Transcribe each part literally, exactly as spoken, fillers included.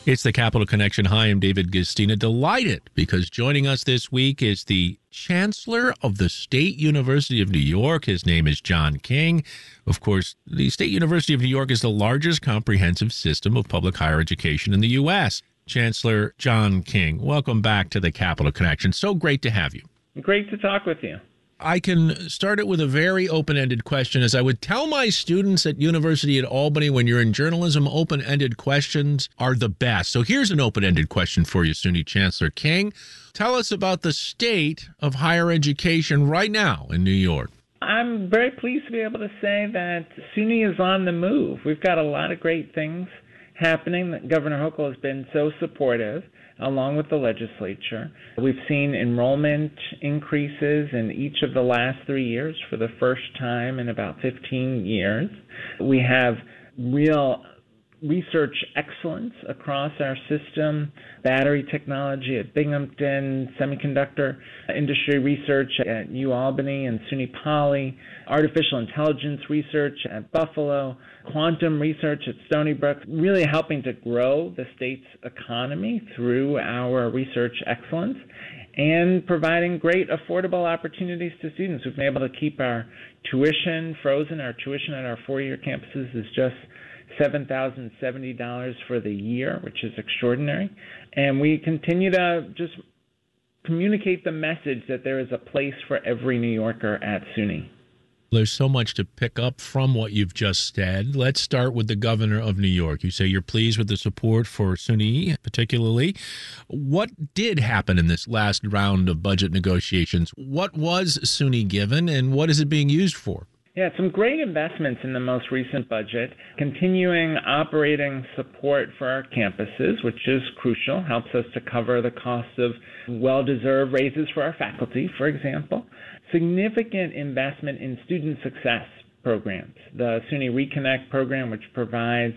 It's the Capital Connection. Hi, I'm David Gistina. Delighted because joining us this week is the Chancellor of the State University of New York. His name is John King. Of course, the State University of New York is the largest comprehensive system of public higher education in the U S. Chancellor John King, welcome back to the Capital Connection. So great to have you. Great to talk with you. I can start it with a very open-ended question. As I would tell my students at University at Albany, when you're in journalism, open-ended questions are the best. So here's an open-ended question for you, SUNY Chancellor King. Tell us about the state of higher education right now in New York. I'm very pleased to be able to say that SUNY is on the move. We've got a lot of great things happening. Governor Hochul has been so supportive, along with the legislature. We've seen enrollment increases in each of the last three years for the first time in about fifteen years. We have real research excellence across our system, battery technology at Binghamton, semiconductor industry research at UAlbany and SUNY Poly, artificial intelligence research at Buffalo, quantum research at Stony Brook, really helping to grow the state's economy through our research excellence and providing great affordable opportunities to students. We've been able to keep our tuition frozen. Our tuition at our four-year campuses is just seven thousand seventy dollars for the year, which is extraordinary. And we continue to just communicate the message that there is a place for every New Yorker at SUNY. There's so much to pick up from what you've just said. Let's start with the governor of New York. You say you're pleased with the support for SUNY, particularly. What did happen in this last round of budget negotiations? What was SUNY given, and what is it being used for? Yeah, some great investments in the most recent budget, continuing operating support for our campuses, which is crucial, helps us to cover the cost of well-deserved raises for our faculty, for example. Significant investment in student success programs. The SUNY Reconnect program, which provides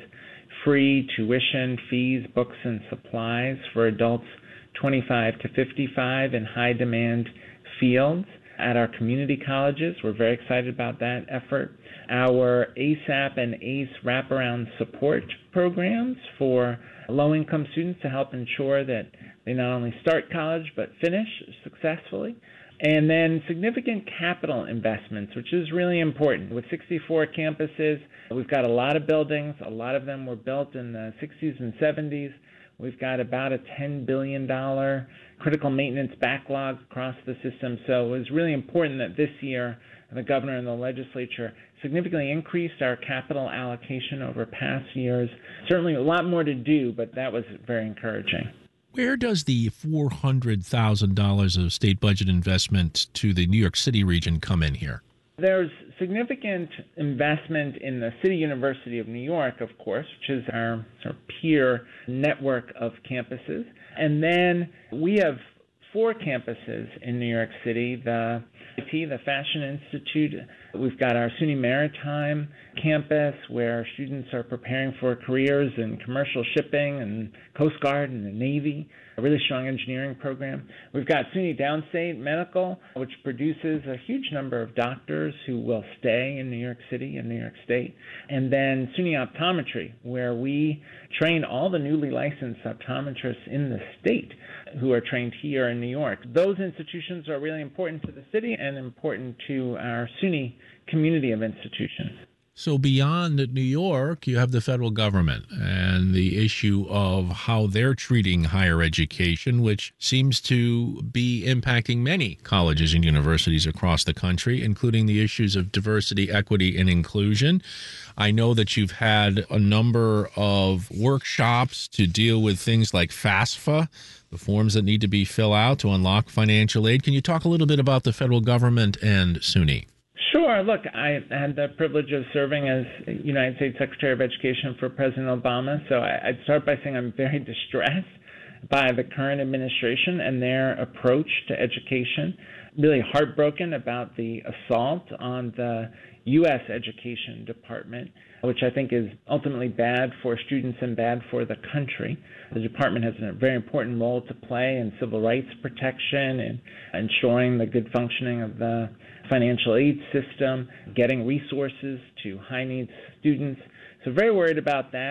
free tuition, fees, books, and supplies for adults twenty-five to fifty-five in high-demand fields. At our community colleges, we're very excited about that effort. Our ASAP and ACE wraparound support programs for low-income students to help ensure that they not only start college but finish successfully. And then significant capital investments, which is really important. With sixty-four campuses, we've got a lot of buildings. A lot of them were built in the sixties and seventies. We've got about a ten billion dollars critical maintenance backlog across the system. So it was really important that this year the governor and the legislature significantly increased our capital allocation over past years. Certainly a lot more to do, but that was very encouraging. Where does the four hundred thousand dollars of state budget investment to the New York City region come in here? There's significant investment in the City University of New York, of course, which is our sort of peer network of campuses. And then we have four campuses in New York City, the I T, the Fashion Institute. We've got our SUNY Maritime campus where students are preparing for careers in commercial shipping and Coast Guard and the Navy, a really strong engineering program. We've got SUNY Downstate Medical, which produces a huge number of doctors who will stay in New York City and New York State. And then SUNY Optometry, where we train all the newly licensed optometrists in the state who are trained here in New York. Those institutions are really important to the city and important to our SUNY community of institutions. So beyond New York, you have the federal government and the issue of how they're treating higher education, which seems to be impacting many colleges and universities across the country, including the issues of diversity, equity, and inclusion. I know that you've had a number of workshops to deal with things like FAFSA, the forms that need to be filled out to unlock financial aid. Can you talk a little bit about the federal government and SUNY? Sure. Look, I had the privilege of serving as United States Secretary of Education for President Obama, so I'd start by saying I'm very distressed by the current administration and their approach to education. Really heartbroken about the assault on the U S Education Department, which I think is ultimately bad for students and bad for the country. The department has a very important role to play in civil rights protection and ensuring the good functioning of the financial aid system, getting resources to high-needs students. So very worried about that.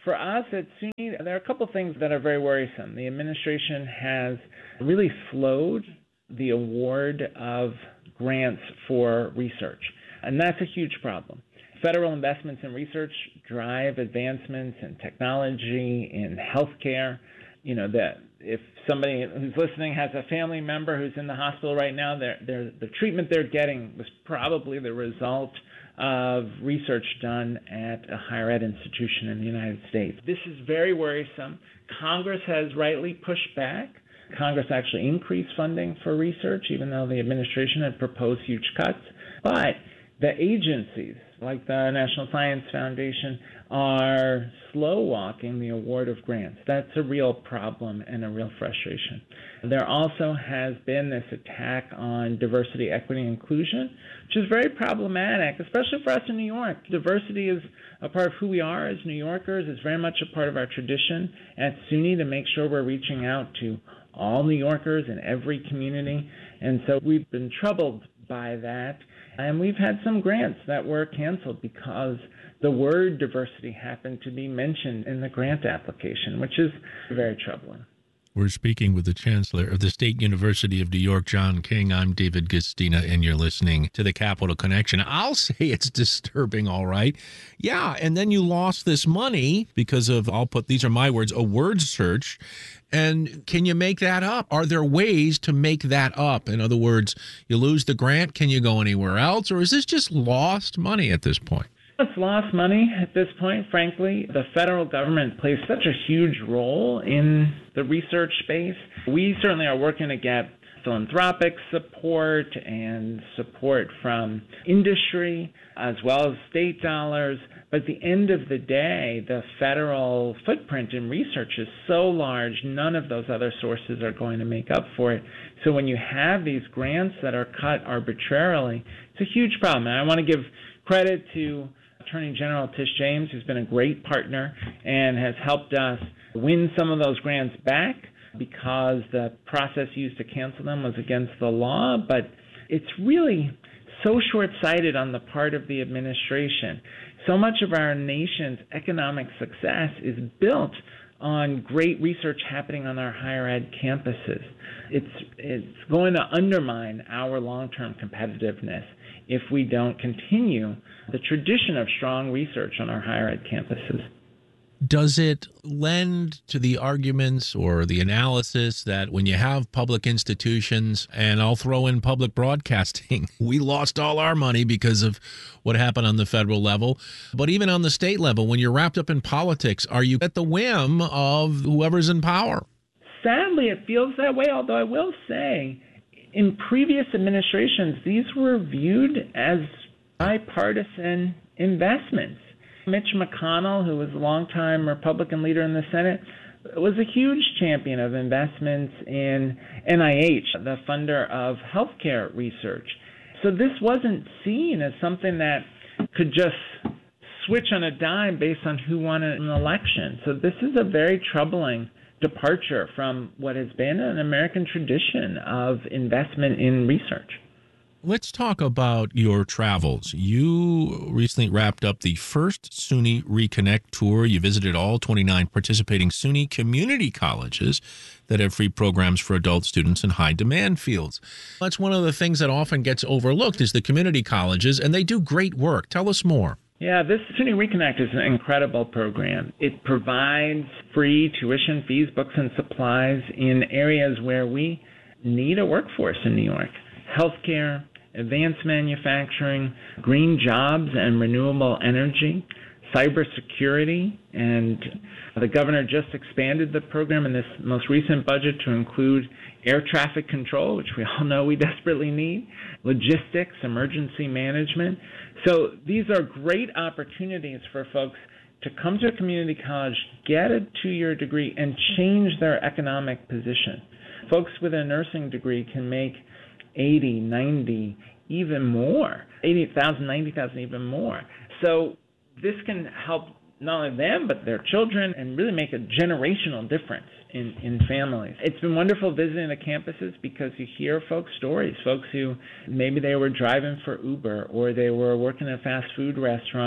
For us at SUNY, there are a couple things that are very worrisome. The administration has really slowed the award of grants for research, and that's a huge problem. Federal investments in research drive advancements in technology, in healthcare. You know, that if somebody who's listening has a family member who's in the hospital right now, they're, they're, the treatment they're getting was probably the result of research done at a higher ed institution in the United States. This is very worrisome. Congress has rightly pushed back. Congress actually increased funding for research, even though the administration had proposed huge cuts. But the agencies, like the National Science Foundation, are slow-walking the award of grants. That's a real problem and a real frustration. There also has been this attack on diversity, equity, and inclusion, which is very problematic, especially for us in New York. Diversity is a part of who we are as New Yorkers. It's very much a part of our tradition at SUNY to make sure we're reaching out to all New Yorkers in every community. And so we've been troubled by that. And we've had some grants that were canceled because the word diversity happened to be mentioned in the grant application, which is very troubling. We're speaking with the Chancellor of the State University of New York, John King. I'm David Guistina, and you're listening to the Capital Connection. I'll say it's disturbing, all right. Yeah, and then you lost this money because of, I'll put, these are my words, a word search. And can you make that up? Are there ways to make that up? In other words, you lose the grant, can you go anywhere else? Or is this just lost money at this point? It's lost money at this point, frankly. The federal government plays such a huge role in the research space. We certainly are working to get philanthropic support and support from industry as well as state dollars. But at the end of the day, the federal footprint in research is so large, none of those other sources are going to make up for it. So when you have these grants that are cut arbitrarily, it's a huge problem. And I want to give credit to Attorney General Tish James, who's been a great partner and has helped us win some of those grants back because the process used to cancel them was against the law. But it's really so short-sighted on the part of the administration. So much of our nation's economic success is built on great research happening on our higher ed campuses. It's, it's going to undermine our long-term competitiveness if we don't continue the tradition of strong research on our higher ed campuses. Does it lend to the arguments or the analysis that when you have public institutions, and I'll throw in public broadcasting, we lost all our money because of what happened on the federal level, but even on the state level, when you're wrapped up in politics, are you at the whim of whoever's in power? Sadly, it feels that way, although I will say in previous administrations, these were viewed as bipartisan investments. Mitch McConnell, who was a longtime Republican leader in the Senate, was a huge champion of investments in N I H, the funder of healthcare research. So this wasn't seen as something that could just switch on a dime based on who won an election. So this is a very troubling departure from what has been an American tradition of investment in research. Let's talk about your travels. You recently wrapped up the first SUNY Reconnect tour. You visited all twenty-nine participating SUNY community colleges that have free programs for adult students in high-demand fields. That's one of the things that often gets overlooked is the community colleges, and they do great work. Tell us more. Yeah, this SUNY Reconnect is an incredible program. It provides free tuition fees, books, and supplies in areas where we need a workforce in New York. Healthcare, advanced manufacturing, green jobs and renewable energy, cybersecurity, and the governor just expanded the program in this most recent budget to include air traffic control, which we all know we desperately need, logistics, emergency management. So these are great opportunities for folks to come to a community college, get a two-year degree, and change their economic position. Folks with a nursing degree can make eighty, ninety, even more, eighty thousand, ninety thousand, even more. So this can help not only them, but their children, and really make a generational difference in, in families. It's been wonderful visiting the campuses because you hear folks' stories, folks who maybe they were driving for Uber or they were working at a fast food restaurant.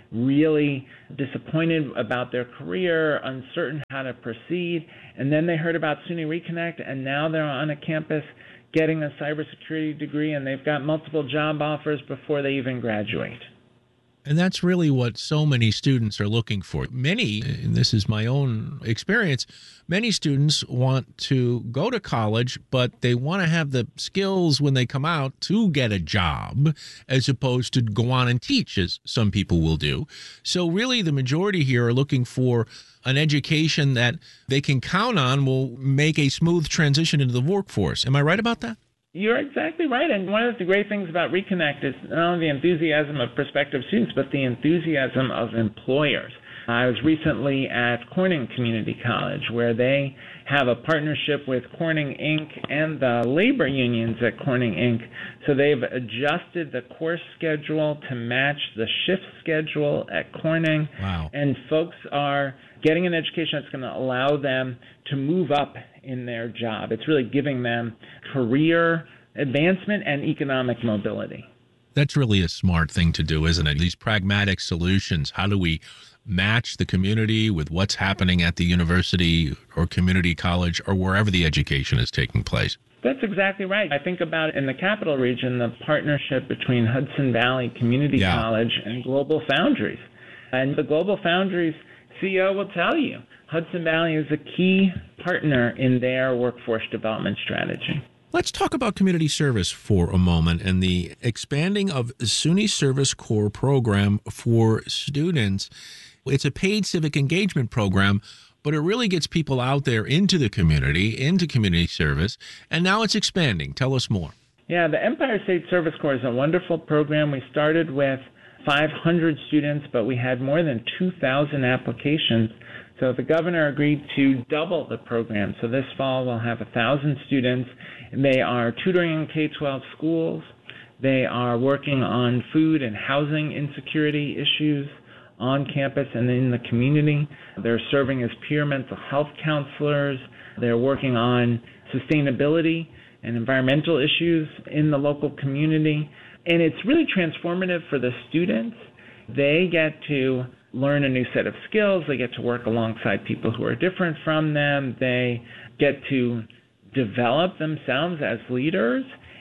really disappointed about their career, uncertain how to proceed. And then they heard about SUNY Reconnect, and now they're on a campus getting a cybersecurity degree, and they've got multiple job offers before they even graduate. And that's really what so many students are looking for. Many, and this is my own experience, many students want to go to college, but they want to have the skills when they come out to get a job, as opposed to go on and teach, as some people will do. So really, the majority here are looking for an education that they can count on will make a smooth transition into the workforce. Am I right about that? You're exactly right. And one of the great things about Reconnect is not only the enthusiasm of prospective students, but the enthusiasm of employers. I was recently at Corning Community College, where they have a partnership with Corning Incorporated and the labor unions at Corning Incorporated. So they've adjusted the course schedule to match the shift schedule at Corning. Wow. And folks are getting an education that's going to allow them to move up in their job. It's really giving them career advancement and economic mobility. That's really a smart thing to do, isn't it? These pragmatic solutions. How do we match the community with what's happening at the university or community college or wherever the education is taking place? That's exactly right. I think about in the Capital Region, the partnership between Hudson Valley Community Yeah. College and Global Foundries. And the Global Foundries C E O will tell you Hudson Valley is a key partner in their workforce development strategy. Let's talk about community service for a moment and the expanding of SUNY Service Corps program for students. It's a paid civic engagement program, but it really gets people out there into the community, into community service, and now it's expanding. Tell us more. Yeah, the Empire State Service Corps is a wonderful program. We started with five hundred students, but we had more than two thousand applications. So the governor agreed to double the program. So this fall we'll have one thousand students. They are tutoring in K twelve schools. They are working on food and housing insecurity issues on campus and in the community. They're serving as peer mental health counselors. They're working on sustainability and environmental issues in the local community. And it's really transformative for the students. They get to learn a new set of skills. They get to work alongside people who are different from them. They get to develop themselves as leaders.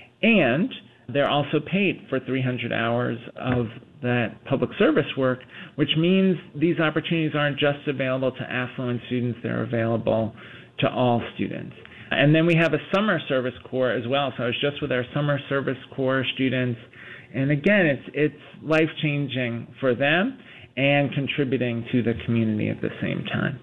And they're also paid for three hundred hours of that public service work, which means these opportunities aren't just available to affluent students. They're available to all students. And then we have a summer service corps as well. So I was just with our summer service corps students. And again, it's it's life-changing for them and contributing to the community at the same time.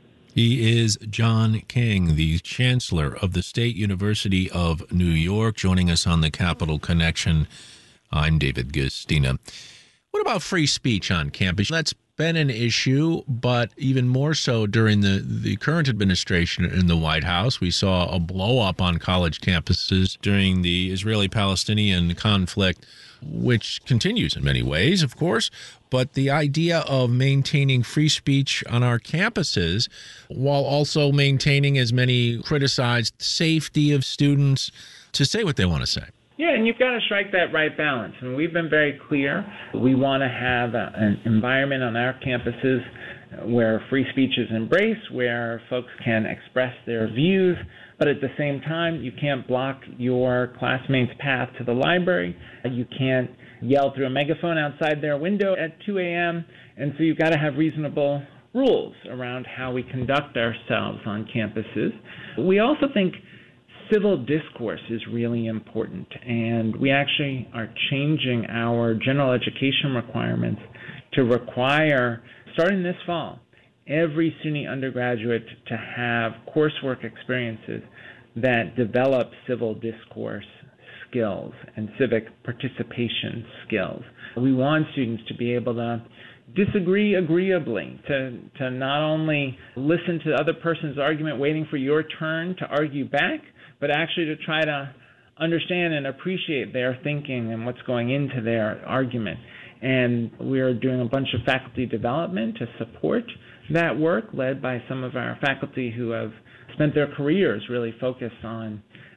He is John King, the Chancellor of the State University of New York, joining us on the Capital Connection. I'm David Gustina. What about free speech on campus? That's been an issue, but even more so during the, the current administration in the White House. We saw a blow-up on college campuses during the Israeli-Palestinian conflict, which continues in many ways, of course. But the idea of maintaining free speech on our campuses while also maintaining, as many criticized, safety of students to say what they want to say. Yeah, and you've got to strike that right balance. And we've been very clear. We want to have a, an environment on our campuses where free speech is embraced, where folks can express their views, but at the same time, you can't block your classmates' path to the library. You can't yell through a megaphone outside their window at two a.m., and so you've got to have reasonable rules around how we conduct ourselves on campuses. We also think civil discourse is really important, and we actually are changing our general education requirements to require, starting this fall, every SUNY undergraduate to have coursework experiences that develop civil discourse skills and civic participation skills. We want students to be able to disagree agreeably, to, to not only listen to the other person's argument waiting for your turn to argue back, but actually to try to understand and appreciate their thinking and what's going into their argument. And we're doing a bunch of faculty development to support that work, led by some of our faculty who have spent their careers really focused on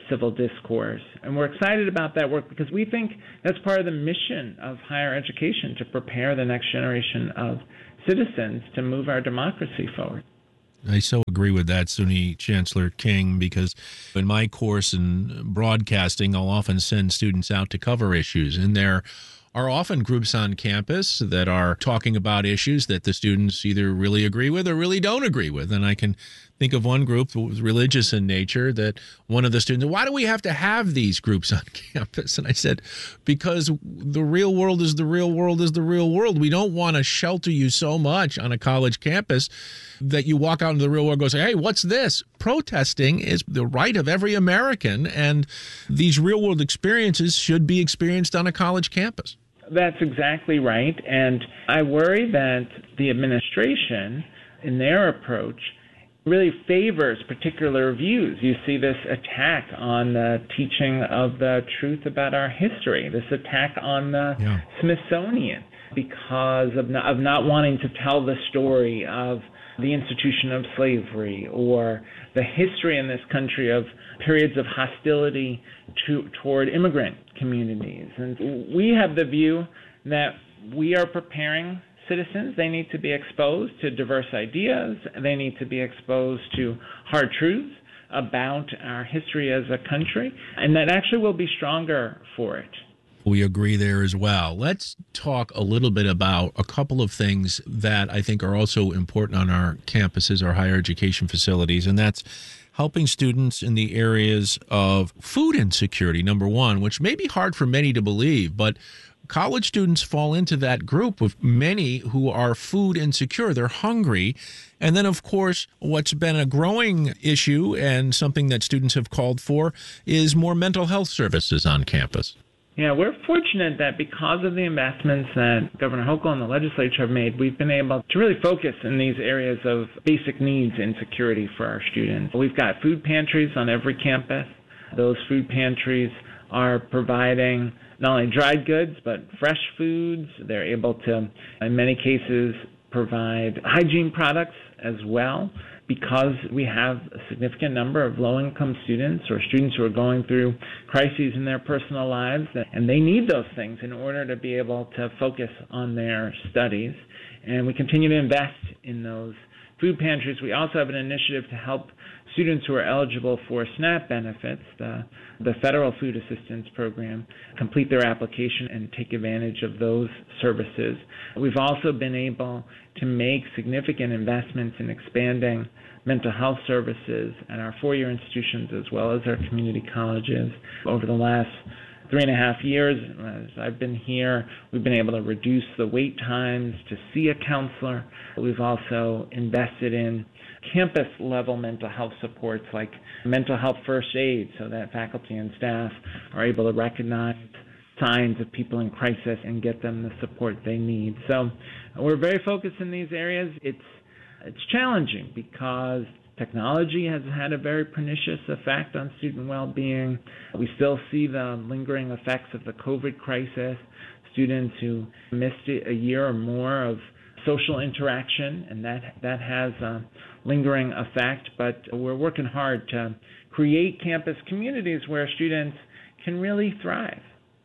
civil discourse. And we're excited about that work because we think that's part of the mission of higher education, to prepare the next generation of citizens to move our democracy forward. I so agree with that, SUNY Chancellor King, because in my course in broadcasting, I'll often send students out to cover issues, and there are often groups on campus that are talking about issues that the students either really agree with or really don't agree with. And I can think of one group that was religious in nature that one of the students, why do we have to have these groups on campus? And I said, because the real world is the real world is the real world. We don't want to shelter you so much on a college campus that you walk out into the real world and go say, hey, what's this? Protesting is the right of every American, and these real world experiences should be experienced on a college campus. That's exactly right. And I worry that the administration, in their approach, really favors particular views. You see this attack on the teaching of the truth about our history, this attack on the yeah. Smithsonian because of not, of not wanting to tell the story of the institution of slavery or the history in this country of periods of hostility to, toward immigrant communities. And we have the view that we are preparing citizens. They need to be exposed to diverse ideas. They need to be exposed to hard truths about our history as a country, and that actually will be stronger for it. We agree there as well. Let's talk a little bit about a couple of things that I think are also important on our campuses, our higher education facilities, and that's helping students in the areas of food insecurity, number one, which may be hard for many to believe, but college students fall into that group of many who are food insecure. They're hungry. And then, of course, what's been a growing issue and something that students have called for is more mental health services on campus. Yeah, we're fortunate that because of the investments that Governor Hochul and the legislature have made, we've been able to really focus in these areas of basic needs and security for our students. We've got food pantries on every campus. Those food pantries are providing not only dried goods, but fresh foods. They're able to, in many cases, provide hygiene products as well, because we have a significant number of low-income students or students who are going through crises in their personal lives, and they need those things in order to be able to focus on their studies. And we continue to invest in those food pantries. We also have an initiative to help students who are eligible for SNAP benefits, the, the Federal Food Assistance Program, complete their application and take advantage of those services. We've also been able to make significant investments in expanding mental health services at our four-year institutions as well as our community colleges. Over the last three and a half years, as I've been here, we've been able to reduce the wait times to see a counselor. We've also invested in campus-level mental health supports like mental health first aid so that faculty and staff are able to recognize signs of people in crisis and get them the support they need. So we're very focused in these areas. It's it's challenging because technology has had a very pernicious effect on student well-being. We still see the lingering effects of the COVID crisis, students who missed a year or more of social interaction, and that, that has a lingering effect. But we're working hard to create campus communities where students can really thrive.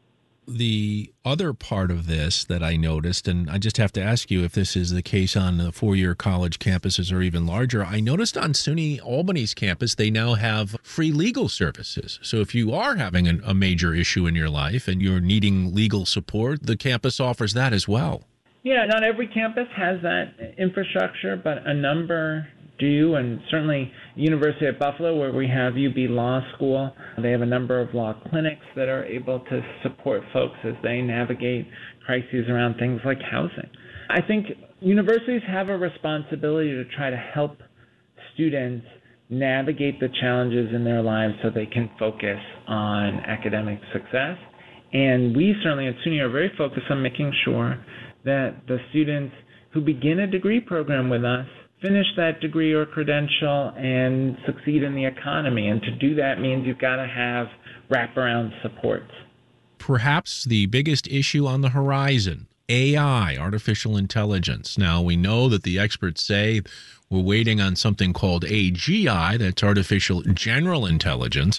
The other part of this that I noticed, and I just have to ask you if this is the case on the four-year college campuses or even larger, I noticed on SUNY Albany's campus, they now have free legal services. So if you are having an, a major issue in your life and you're needing legal support, the campus offers that as well. Yeah, not every campus has that infrastructure, but a number do, and certainly University of Buffalo, where we have U B Law School, they have a number of law clinics that are able to support folks as they navigate crises around things like housing. I think universities have a responsibility to try to help students navigate the challenges in their lives so they can focus on academic success. And we certainly at SUNY are very focused on making sure that the students who begin a degree program with us finish that degree or credential and succeed in the economy. And to do that means you've got to have wraparound supports. Perhaps the biggest issue on the horizon, A I, artificial intelligence. Now, we know that the experts say we're waiting on something called A G I, that's artificial general intelligence.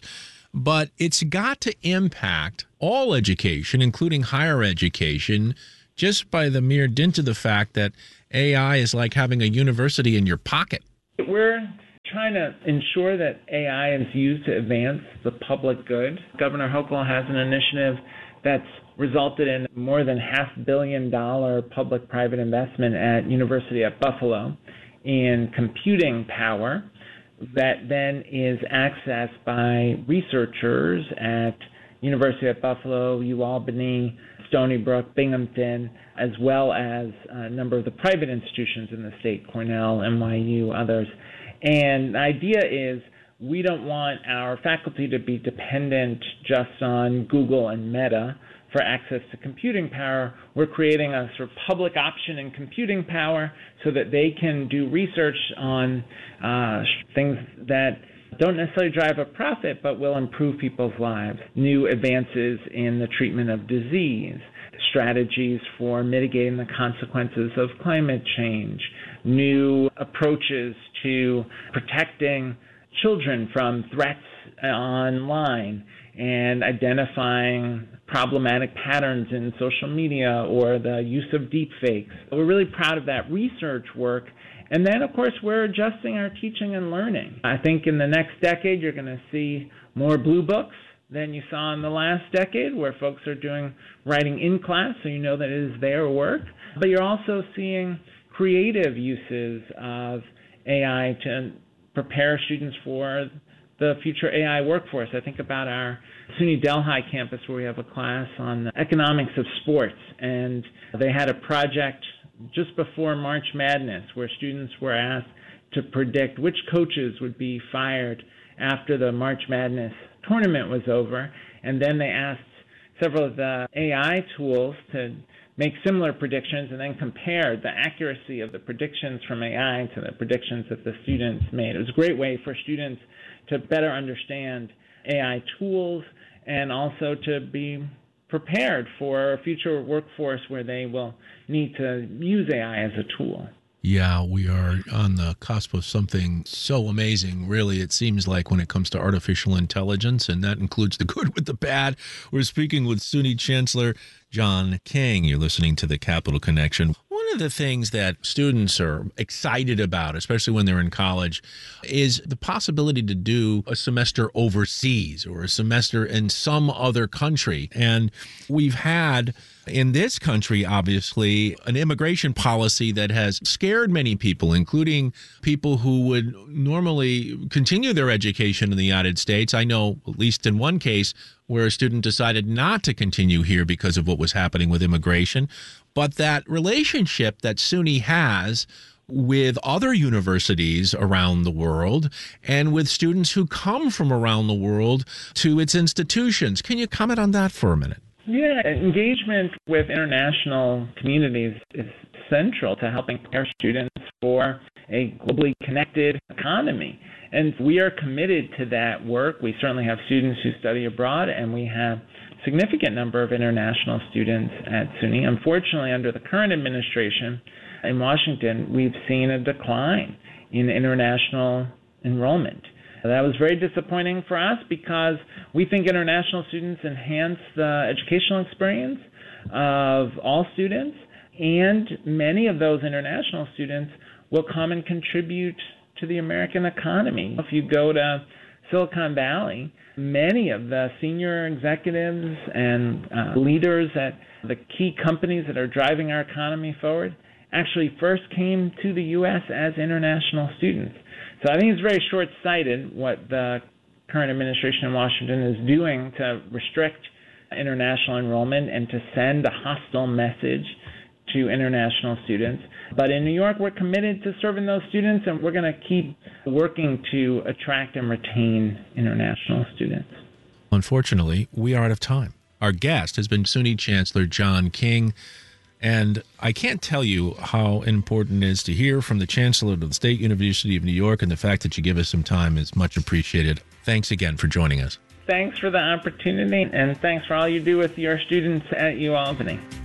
but it's got to impact all education, including higher education, just by the mere dint of the fact that A I is like having a university in your pocket. We're trying to ensure that A I is used to advance the public good. Governor Hochul has an initiative that's resulted in more than half billion dollar public-private investment at University at Buffalo in computing power that then is accessed by researchers at University at Buffalo, UAlbany, Stony Brook, Binghamton, as well as a number of the private institutions in the state, Cornell, N Y U, others. And the idea is we don't want our faculty to be dependent just on Google and Meta for access to computing power. We're creating a sort of public option in computing power so that they can do research on uh, things that don't necessarily drive a profit, but will improve people's lives. New advances in the treatment of disease, strategies for mitigating the consequences of climate change, new approaches to protecting children from threats online, and identifying problematic patterns in social media or the use of deepfakes. We're really proud of that research work. And then, of course, we're adjusting our teaching and learning. I think in the next decade, you're going to see more blue books than you saw in the last decade, where folks are doing writing in class, so you know that it is their work. But you're also seeing creative uses of A I to prepare students for the future A I workforce. I think about our SUNY Delhi campus, where we have a class on the economics of sports, and they had a project just before March Madness where students were asked to predict which coaches would be fired after the March Madness tournament was over, and then they asked several of the A I tools to make similar predictions and then compared the accuracy of the predictions from A I to the predictions that the students made. It was a great way for students to better understand A I tools and also to be prepared for a future workforce where they will need to use A I as a tool. Yeah, we are on the cusp of something so amazing, really. It seems like when it comes to artificial intelligence, and that includes the good with the bad. We're speaking with SUNY Chancellor John King. You're listening to the Capital Connection. One of the things that students are excited about, especially when they're in college, is the possibility to do a semester overseas or a semester in some other country. And we've had in this country, obviously, an immigration policy that has scared many people, including people who would normally continue their education in the United States. I know, at least in one case, where a student decided not to continue here because of what was happening with immigration. But that relationship that SUNY has with other universities around the world and with students who come from around the world to its institutions. Can you comment on that for a minute? Yeah, engagement with international communities is central to helping prepare students for a globally connected economy. And we are committed to that work. We certainly have students who study abroad, and we have a significant number of international students at SUNY. Unfortunately, under the current administration in Washington, we've seen a decline in international enrollment. That was very disappointing for us because we think international students enhance the educational experience of all students, and many of those international students will come and contribute to the American economy. If you go to Silicon Valley, many of the senior executives and uh, leaders at the key companies that are driving our economy forward actually first came to the U S as international students. So I think it's very short-sighted what the current administration in Washington is doing to restrict international enrollment and to send a hostile message to international students. But in New York, we're committed to serving those students, and we're going to keep working to attract and retain international students. Unfortunately, we are out of time. Our guest has been SUNY Chancellor John King. And I can't tell you how important it is to hear from the Chancellor of the State University of New York, and the fact that you give us some time is much appreciated. Thanks again for joining us. Thanks for the opportunity, and thanks for all you do with your students at UAlbany.